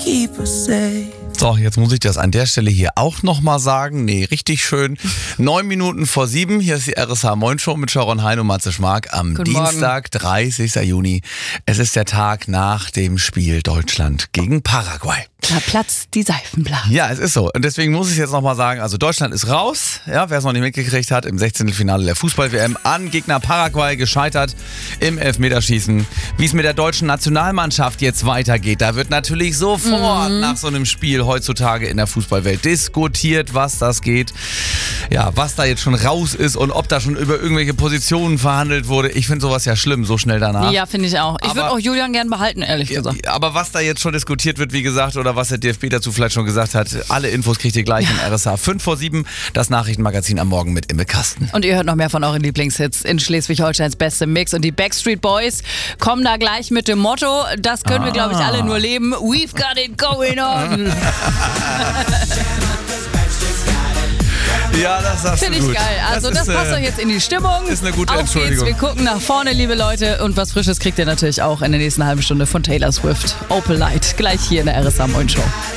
keep us safe. So, jetzt muss ich das an der Stelle hier auch nochmal sagen. Nee, richtig schön. 9:09. Hier ist die RSH Moin Show mit Sharon Hein und Matze Schmark am Guten Dienstag, 30. Juni. Es ist der Tag nach dem Spiel Deutschland gegen Paraguay. Da platzt die Seifenblase. Ja, es ist so. Und deswegen muss ich jetzt nochmal sagen, also Deutschland ist raus. Ja, wer es noch nicht mitgekriegt hat, im 16. Finale der Fußball-WM an Gegner Paraguay gescheitert im Elfmeterschießen. Wie es mit der deutschen Nationalmannschaft jetzt weitergeht, da wird natürlich sofort nach so einem Spiel heutzutage in der Fußballwelt diskutiert, was das geht. Ja, was da jetzt schon raus ist und ob da schon über irgendwelche Positionen verhandelt wurde. Ich finde sowas ja schlimm, so schnell danach. Ja, finde ich auch. Ich würde auch Julian gern behalten, ehrlich gesagt. Aber was da jetzt schon diskutiert wird, wie gesagt, oder was der DFB dazu vielleicht schon gesagt hat, alle Infos kriegt ihr gleich in RSH 5:07, das Nachrichtenmagazin am Morgen mit Imme Kasten. Und ihr hört noch mehr von euren Lieblingshits in Schleswig-Holsteins bestem Mix. Und die Backstreet Boys kommen da gleich mit dem Motto, das können wir, glaube ich, alle nur leben. We've got it going on. Ja, das sagst du gut. Finde ich geil. Also das passt euch jetzt in die Stimmung. Ist eine gute Auf Entschuldigung. geht's, wir gucken nach vorne, liebe Leute. Und was Frisches kriegt ihr natürlich auch in der nächsten halben Stunde von Taylor Swift. Opel Light, gleich hier in der RSH Moin Show.